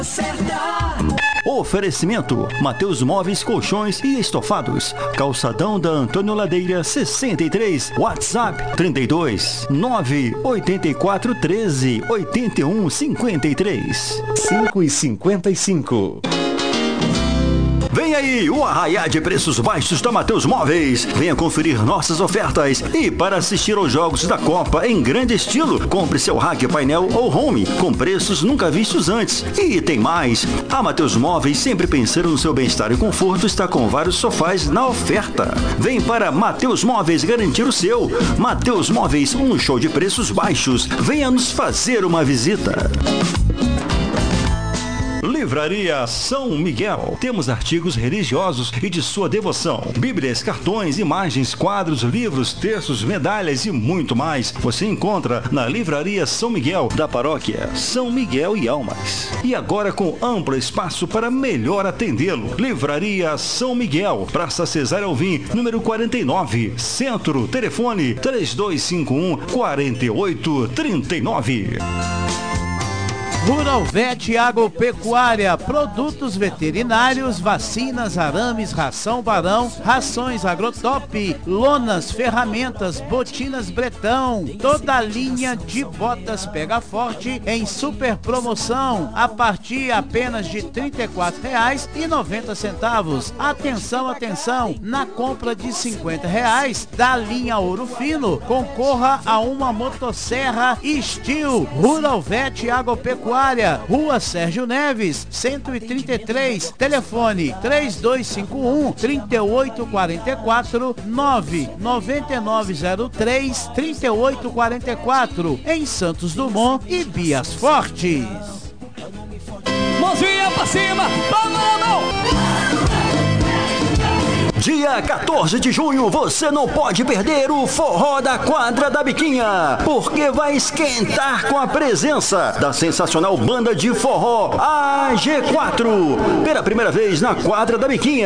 Oferecimento: Mateus Móveis, Colchões e Estofados, Calçadão da Antônio Ladeira 63, WhatsApp 32 984 13 81 53 5,55. Vem aí o arraiá de preços baixos da Mateus Móveis. Venha conferir nossas ofertas e para assistir aos jogos da Copa em grande estilo, compre seu rack, painel ou home com preços nunca vistos antes. E tem mais, a Mateus Móveis, sempre pensando no seu bem-estar e conforto, está com vários sofás na oferta. Vem para Mateus Móveis garantir o seu. Mateus Móveis, um show de preços baixos. Venha nos fazer uma visita. Livraria São Miguel. Temos artigos religiosos e de sua devoção. Bíblias, cartões, imagens, quadros, livros, textos, medalhas e muito mais. Você encontra na Livraria São Miguel, da paróquia São Miguel e Almas. E agora com amplo espaço para melhor atendê-lo. Livraria São Miguel, Praça Cesário Alvim, número 49, Centro. Telefone 3251 4839. Rural Vet Agropecuária, produtos veterinários, vacinas, arames, ração Barão, rações Agrotop, lonas, ferramentas, botinas Bretão, toda a linha de botas Pega Forte em super promoção, a partir apenas de R$ 34,90. Atenção, atenção, na compra de R$ 50 da linha Ouro Fino, concorra a uma motosserra Steel. Rural Vet Agropecuária, Rua Sérgio Neves, 133, telefone 3251-3844, 99903-3844, em Santos Dumont e Bias Fortes. Mãozinha pra cima, vamos na mão! Dia 14 de junho, você não pode perder o Forró da Quadra da Biquinha, porque vai esquentar com a presença da sensacional banda de forró AG4, pela primeira vez na Quadra da Biquinha.